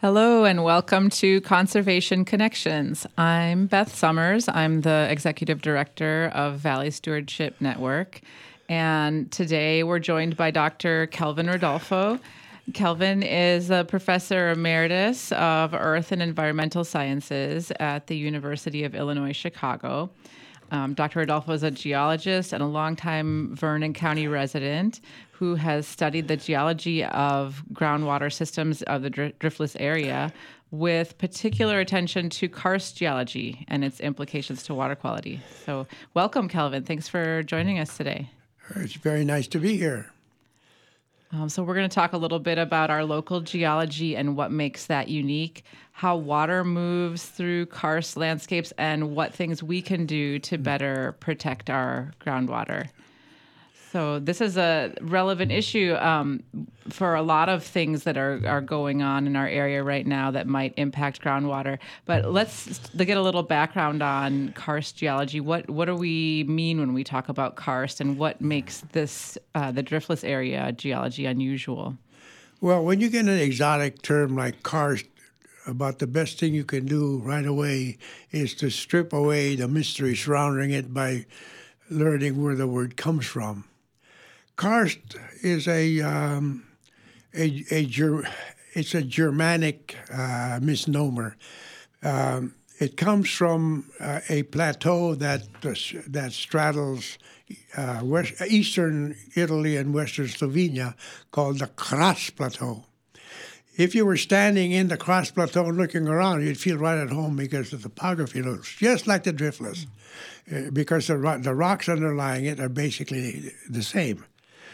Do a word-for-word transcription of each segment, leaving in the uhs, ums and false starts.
Hello and welcome to Conservation Connections. I'm Beth Summers. I'm the Executive Director of Valley Stewardship Network. And today we're joined by Doctor Kelvin Rodolfo. Kelvin is a professor emeritus of Earth and Environmental Sciences at the University of Illinois, Chicago. Um, Doctor Rodolfo is a geologist and a longtime Vernon County resident who has studied the geology of groundwater systems of the dr- driftless area with particular attention to karst geology and its implications to water quality. So welcome, Kelvin. Thanks for joining us today. It's very nice to be here. Um, so we're going to talk a little bit about our local geology and what makes that unique, how water moves through karst landscapes, and what things we can do to better protect our groundwater. So this is a relevant issue um, for a lot of things that are, are going on in our area right now that might impact groundwater. But let's get a little background on karst geology. What what do we mean when we talk about karst, and what makes this uh, the driftless area geology unusual? Well, when you get an exotic term like karst, about the best thing you can do right away is to strip away the mystery surrounding it by learning where the word comes from. Karst is a um, a, a Ger- it's a Germanic uh, misnomer. Um, it comes from uh, a plateau that uh, that straddles uh, west, eastern Italy and western Slovenia, called the Kras Plateau. If you were standing in the Kras Plateau and looking around, you'd feel right at home because the topography looks just like the driftless, uh, because the ro- the rocks underlying it are basically the same.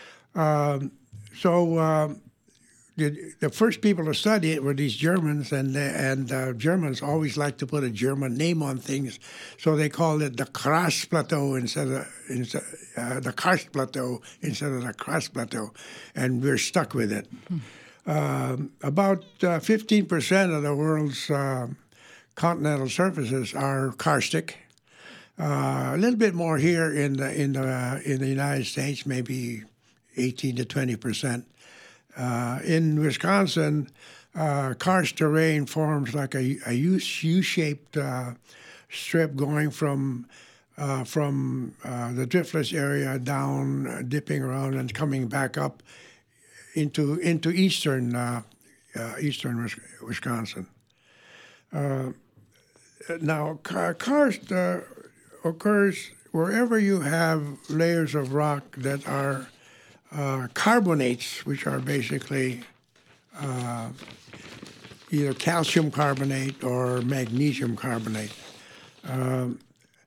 Um, so uh, the, the first people to study it were these Germans, and and uh, Germans always like to put a German name on things, so they called it the Kras Plateau instead of instead, uh, the Karst Plateau instead of the Kras Plateau, and we're stuck with it. Hmm. Uh, about uh, fifteen percent of the world's uh, continental surfaces are karstic. Uh, a little bit more here in the in the uh, in the United States, maybe eighteen to twenty percent. Uh, in Wisconsin, uh, karst terrain forms like a, a U-shaped uh, strip going from uh, from uh, the driftless area down, uh, dipping around and coming back up into into eastern uh, uh, eastern Wisconsin. Uh, now, karst uh, occurs wherever you have layers of rock that are Uh, carbonates, which are basically uh, either calcium carbonate or magnesium carbonate. Um,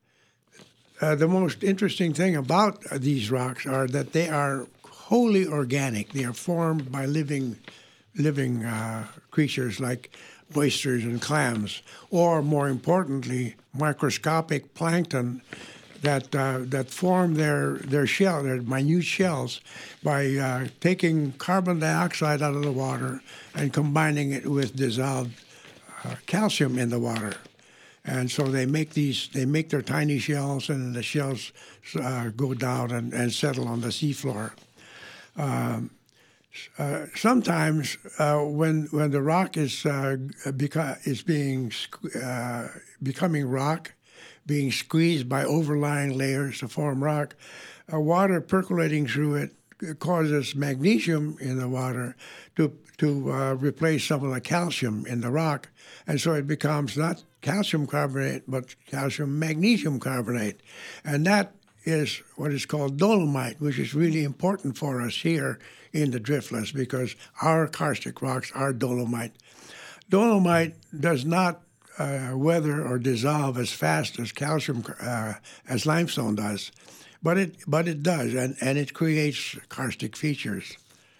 uh, the most interesting thing about uh, these rocks are that they are wholly organic. They are formed by living, living uh, creatures like oysters and clams, or more importantly, microscopic plankton that uh, that form their their shell, their minute shells, by uh, taking carbon dioxide out of the water and combining it with dissolved uh, calcium in the water, and so they make these they make their tiny shells, and the shells uh, go down and, and settle on the seafloor. Um, uh, sometimes uh, when when the rock is uh, beca- is being uh, becoming rock, being squeezed by overlying layers to form rock, uh, water percolating through it causes magnesium in the water to to uh, replace some of the calcium in the rock, and so it becomes not calcium carbonate but calcium magnesium carbonate, and that is what is called dolomite, which is really important for us here in the driftless because our karstic rocks are dolomite. Dolomite does not Uh, weather or dissolve as fast as calcium uh, as limestone does, but it but it does, and, and it creates karstic features.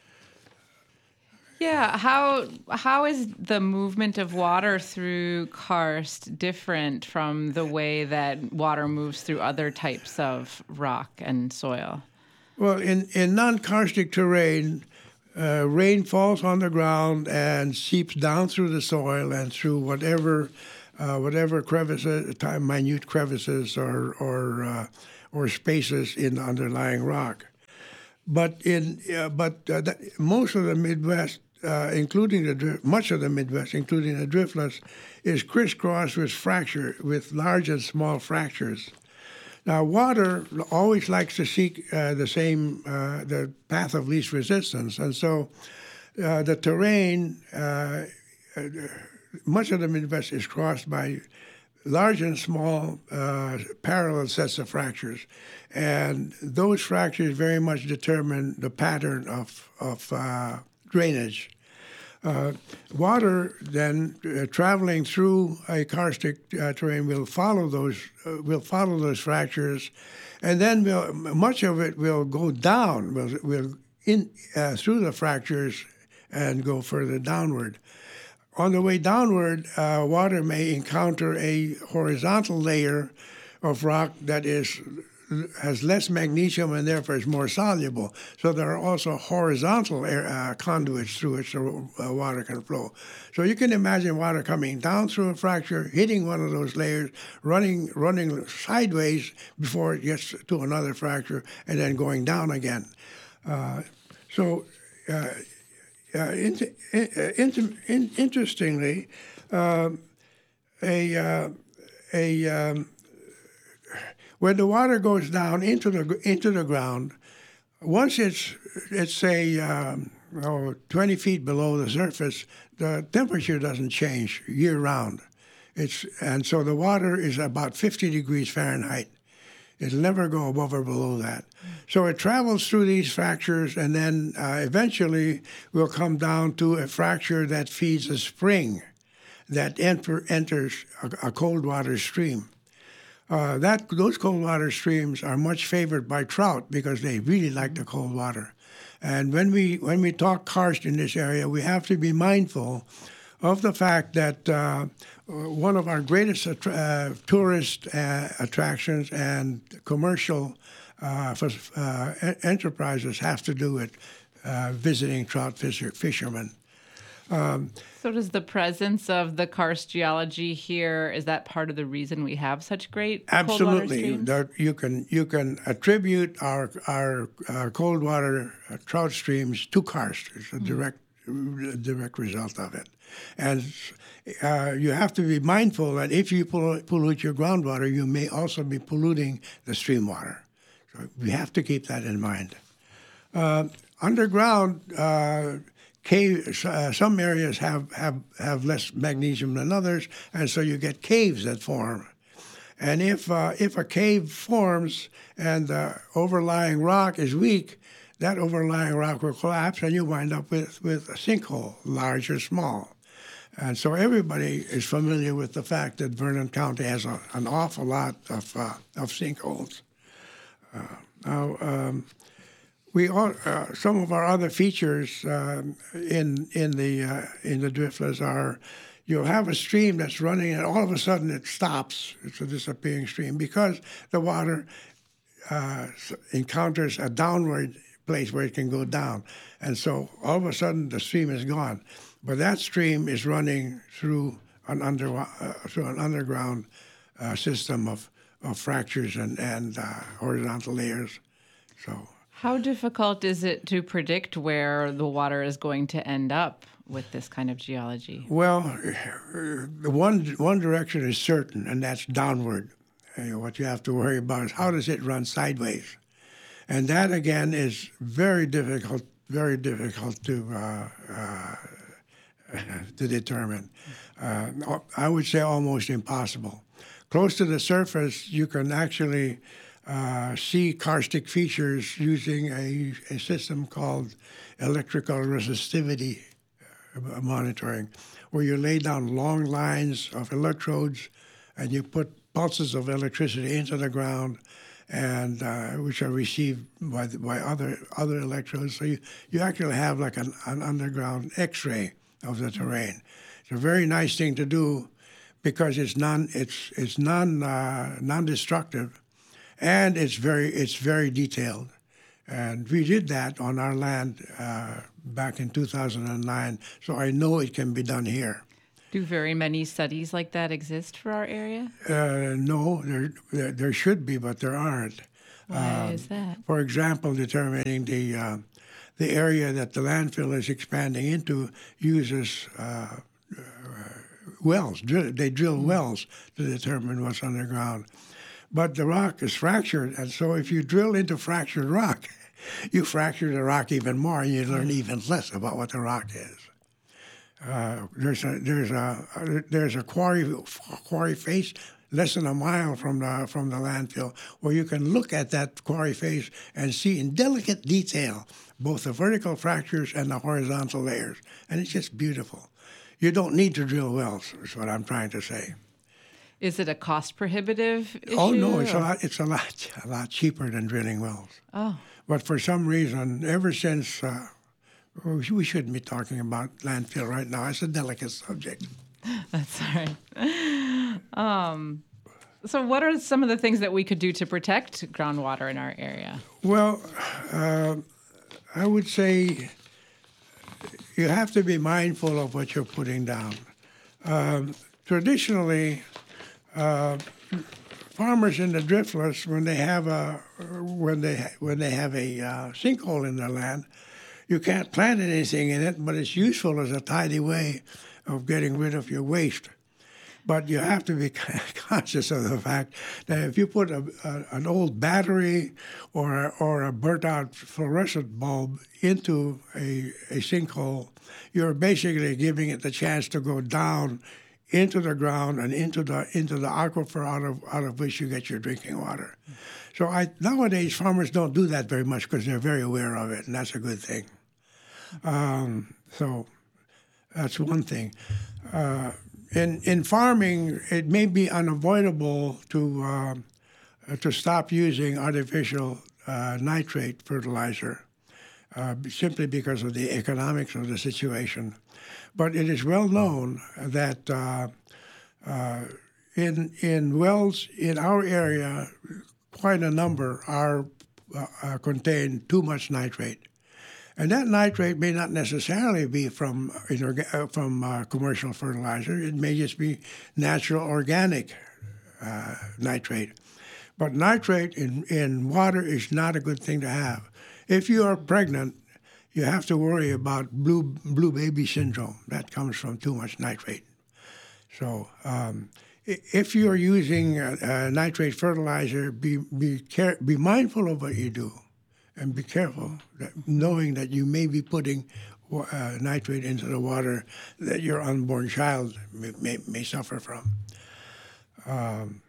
Yeah, how how is the movement of water through karst different from the way that water moves through other types of rock and soil? Well, in, in non-karstic terrain, uh, rain falls on the ground and seeps down through the soil and through whatever uh, whatever crevices, minute crevices or or uh, or spaces in the underlying rock. But in uh, but uh, that, most of the Midwest uh, including the drift, much of the Midwest, including the driftless, is crisscrossed with fracture, with large and small fractures. Now, water always likes to seek uh, the same, uh, the path of least resistance, and so uh, the terrain, uh, uh, much of the Midwest is crossed by large and small uh, parallel sets of fractures, and those fractures very much determine the pattern of of uh, drainage. Uh, water then uh, traveling through a karstic uh, terrain will follow those uh, will follow those fractures, and then will, much of it will go down, will will in uh, through the fractures and go further downward. On the way downward, uh, water may encounter a horizontal layer of rock that is has less magnesium and therefore is more soluble. So there are also horizontal air, uh, conduits through which the uh, water can flow. So you can imagine water coming down through a fracture, hitting one of those layers, running running sideways before it gets to another fracture, and then going down again. Uh, so. Uh, Uh, in, in, in, interestingly, uh, a uh, a um, when the water goes down into the into the ground, once it's it's say um, oh, twenty feet below the surface, the temperature doesn't change year round. It's and so the water is about fifty degrees Fahrenheit. It'll never go above or below that. So it travels through these fractures, and then uh, eventually will come down to a fracture that feeds a spring that enter, enters a, a cold water stream. Uh, that those cold water streams are much favored by trout because they really like the cold water. And when we when we talk karst in this area, we have to be mindful of the fact that uh, one of our greatest uh, tourist uh, attractions and commercial uh, for, uh, enterprises have to do with uh, visiting trout fisher, fishermen. Um, so does the presence of the karst geology here, is that part of the reason we have such great absolutely. cold water streams? You can, you can attribute our, our uh, cold water uh, trout streams to karst. It's a direct, mm-hmm. direct result of it. And uh, you have to be mindful that if you pollute your groundwater, you may also be polluting the stream water. So we have to keep that in mind. Uh, underground, uh, cave, uh, some areas have, have, have less magnesium than others, and so you get caves that form. And if uh, if a cave forms and the overlying rock is weak, that overlying rock will collapse, and you wind up with, with a sinkhole, large or small. And so everybody is familiar with the fact that Vernon County has a, an awful lot of uh, of sinkholes. Uh, now, um, we all, uh, some of our other features uh, in in the uh, in the driftless are you'll have a stream that's running, and all of a sudden it stops. It's a disappearing stream because the water uh, encounters a downward place where it can go down, and so all of a sudden the stream is gone. But that stream is running through an under uh, through an underground uh, system of, of fractures and and uh, horizontal layers. So, how difficult is it to predict where the water is going to end up with this kind of geology? Well, the one one direction is certain, and that's downward. You know, what you have to worry about is how does it run sideways, and that again is very difficult. Very difficult to. Uh, uh, to determine. Uh, I would say almost impossible. Close to the surface, you can actually uh, see karstic features using a, a system called electrical resistivity monitoring, where you lay down long lines of electrodes and you put pulses of electricity into the ground, and uh, which are received by, the, by other other electrodes. So you, you actually have like an, an underground X-ray of the terrain. It's a very nice thing to do because it's non it's it's non uh, non-destructive, and it's very it's very detailed. And we did that on our land uh, back in two thousand nine, so I know it can be done here. Do very many studies like that exist for our area? Uh, no, there, there there should be, but there aren't. Why uh, is that? For example, determining the uh, the area that the landfill is expanding into uses uh, uh, wells. Drill, they drill wells to determine what's underground. But the rock is fractured, and so if you drill into fractured rock, you fracture the rock even more, and you learn even less about what the rock is. Uh, there's a there's a there's a quarry quarry face less than a mile from the from the landfill, where you can look at that quarry face and see in delicate detail both the vertical fractures and the horizontal layers, and it's just beautiful. You don't need to drill wells, is what I'm trying to say. Is it a cost prohibitive issue? Oh no, it's a lot. It's a lot a lot cheaper than drilling wells. Oh, but for some reason, ever since. Uh, We shouldn't be talking about landfill right now. It's a delicate subject. That's all right. Um, so what are some of the things that we could do to protect groundwater in our area? Well, uh, I would say you have to be mindful of what you're putting down. Um, traditionally, uh, farmers in the driftless, when they have a when they when they have a uh, sinkhole in their land, you can't plant anything in it, but it's useful as a tidy way of getting rid of your waste. But you have to be conscious of the fact that if you put a, a, an old battery or a, or a burnt-out fluorescent bulb into a, a sinkhole, you're basically giving it the chance to go down into the ground and into the into the aquifer out of out of which you get your drinking water. So I, nowadays, farmers don't do that very much because they're very aware of it, and that's a good thing. Um, so that's one thing. Uh, in in farming, it may be unavoidable to uh, to stop using artificial uh, nitrate fertilizer uh, simply because of the economics of the situation. But it is well known that uh, uh, in in wells in our area, quite a number are uh, uh, contain too much nitrate. And that nitrate may not necessarily be from uh, from uh, commercial fertilizer. It may just be natural organic uh, nitrate. But nitrate in, in water is not a good thing to have. If you are pregnant, you have to worry about blue blue baby syndrome. That comes from too much nitrate. So um, if you are using uh, uh, nitrate fertilizer, be be care, be mindful of what you do. And be careful, that, knowing that you may be putting uh, nitrate into the water that your unborn child may, may, may suffer from. Um,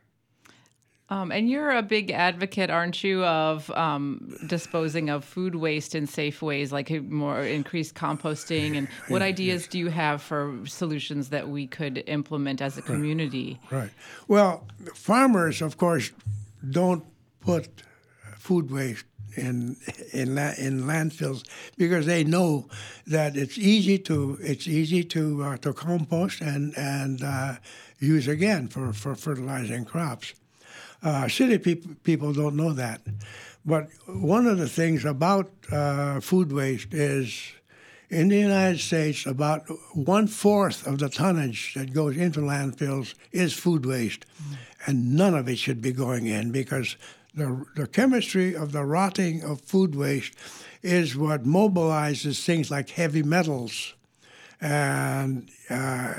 um, and you're a big advocate, aren't you, of um, disposing of food waste in safe ways, like more increased composting? And what ideas yes. do you have for solutions that we could implement as a community? Right. right. Well, farmers, of course, don't put food waste in in la- in landfills because they know that it's easy to it's easy to uh, to compost and and uh, use again for, for fertilizing crops. Uh, city peop- people don't know that, but one of the things about uh, food waste is in the United States about one fourth of the tonnage that goes into landfills is food waste, mm. and none of it should be going in because The, the chemistry of the rotting of food waste is what mobilizes things like heavy metals. And uh,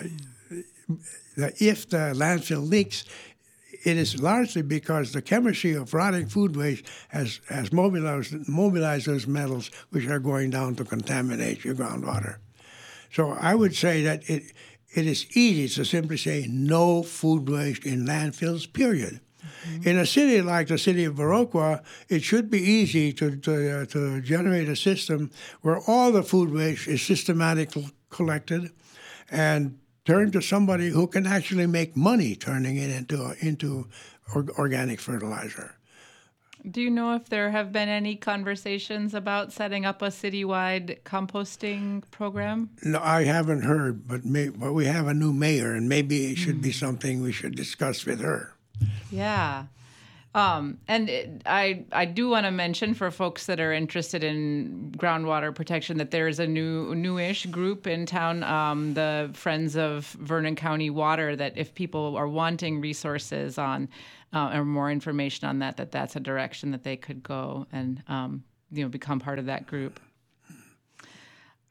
the, if the landfill leaks, it is largely because the chemistry of rotting food waste has, has mobilized, mobilized those metals, which are going down to contaminate your groundwater. So I would say that it it is easy to simply say no food waste in landfills, period. Mm-hmm. In a city like the city of Viroqua, it should be easy to to, uh, to generate a system where all the food waste is systematically collected and turned to somebody who can actually make money turning it into into or, organic fertilizer. Do you know if there have been any conversations about setting up a citywide composting program? No, I haven't heard, but, may, but we have a new mayor, and maybe it should mm. be something we should discuss with her. Yeah. Um, and it, I I do want to mention for folks that are interested in groundwater protection that there's a new newish group in town, um, the Friends of Vernon County Water, that if people are wanting resources on uh, or more information on that, that that's a direction that they could go and um, you know become part of that group.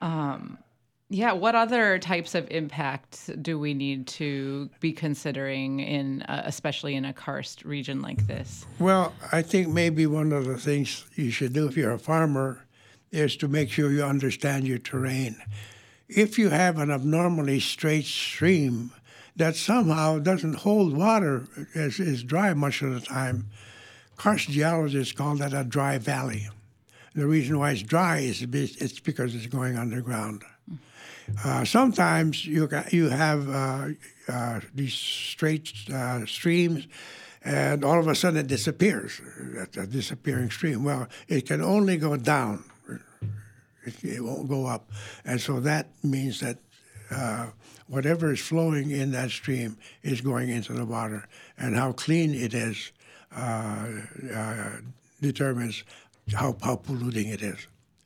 Um, yeah, what other types of impact do we need to be considering in, uh, especially in a karst region like this? Well, I think maybe one of the things you should do if you're a farmer is to make sure you understand your terrain. If you have an abnormally straight stream that somehow doesn't hold water, is, is dry much of the time, karst geologists call that a dry valley. The reason why it's dry is it's because it's going underground. Uh, sometimes you you have uh, uh, these straight uh, streams, and all of a sudden it disappears. That's a disappearing stream. Well, it can only go down. It, it won't go up. And so that means that uh, whatever is flowing in that stream is going into the water. And how clean it is uh, uh, determines how, how polluting it is.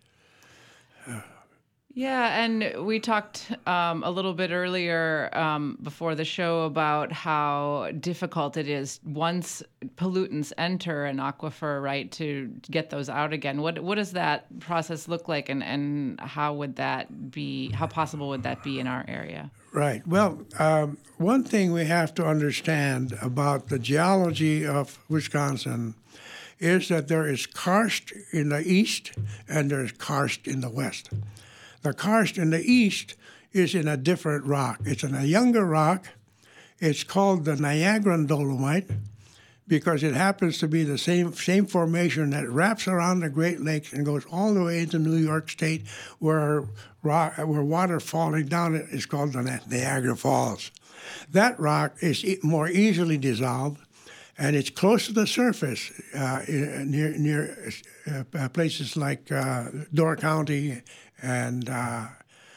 Uh, Yeah, and we talked um, a little bit earlier um, before the show about how difficult it is once pollutants enter an aquifer, right, to get those out again. What what does that process look like, and, and how would that be, how possible would that be in our area? Right. Well, um, one thing we have to understand about the geology of Wisconsin is that there is karst in the east and there's karst in the west. The karst in the east is in a different rock. It's in a younger rock. It's called the Niagaran dolomite because it happens to be the same same formation that wraps around the Great Lakes and goes all the way into New York State, where rock, where water falling down it is called the Niagara Falls. That rock is more easily dissolved, and it's close to the surface uh, near near uh, places like uh, Door County and uh,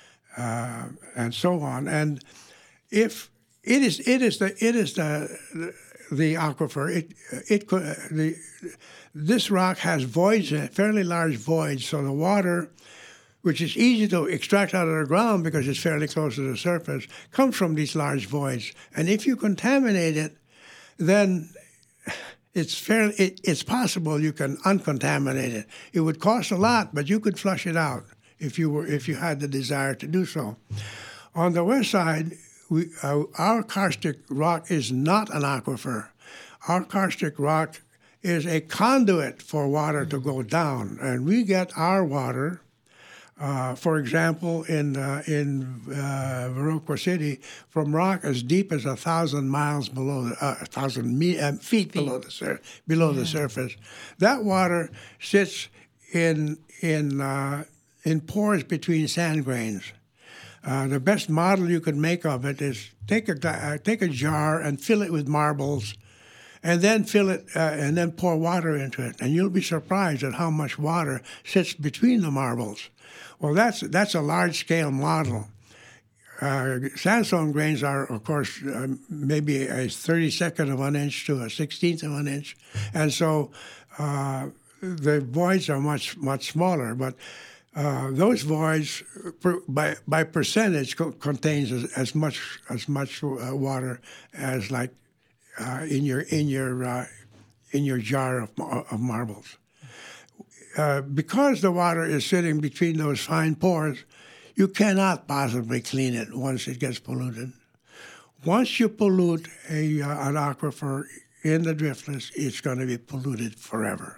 uh, and so on. And if it is it is the it is the the aquifer, it it the this rock has voids, fairly large voids, so the water, which is easy to extract out of the ground because it's fairly close to the surface, comes from these large voids. And if you contaminate it, then it's fairly it, it's possible you can uncontaminate it. It would cost a lot, but you could flush it out if you were if you had the desire to do so. On the west side, we, uh, our karstic rock is not an aquifer. Our karstic rock is a conduit for water to go down, and we get our water, uh, for example, in uh, in uh, Viroqua City, from rock as deep as a thousand miles below, uh, a thousand me- uh, feet below the sur- below yeah. the surface. That water sits in in uh, in pores between sand grains. Uh, the best model you could make of it is take a uh, take a jar and fill it with marbles, and then fill it uh, and then pour water into it, and you'll be surprised at how much water sits between the marbles. Well, that's that's a large scale model. Uh, sandstone grains are, of course, uh, maybe a thirty-second of an inch to a sixteenth of an inch, and so uh, the voids are much much smaller, but. Uh, those voids, per, by by percentage, co- contains as, as much as much uh, water as like uh, in your in your uh, in your jar of, of marbles. Uh, because the water is sitting between those fine pores, you cannot possibly clean it once it gets polluted. Once you pollute a uh, an aquifer in the driftless, it's going to be polluted forever.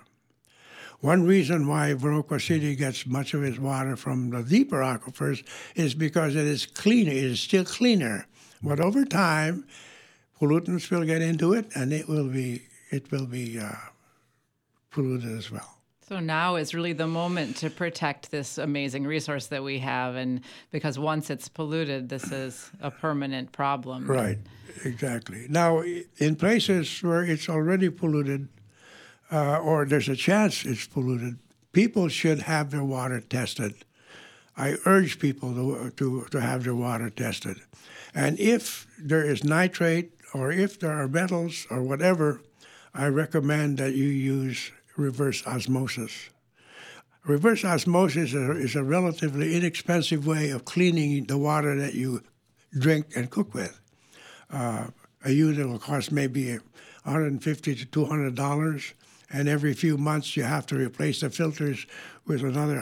One reason why Viroqua City gets much of its water from the deeper aquifers is because it is cleaner. It is still cleaner, but over time, pollutants will get into it, and it will be it will be uh, polluted as well. So now is really the moment to protect this amazing resource that we have, and because once it's polluted, this is a permanent problem. Right, exactly. Now, in places where it's already polluted, Uh, or there's a chance it's polluted, people should have their water tested. I urge people to, to, to have their water tested. And if there is nitrate or if there are metals or whatever, I recommend that you use reverse osmosis. Reverse osmosis is a, is a relatively inexpensive way of cleaning the water that you drink and cook with. Uh, a unit will cost maybe one hundred fifty to two hundred dollars. And every few months you have to replace the filters with another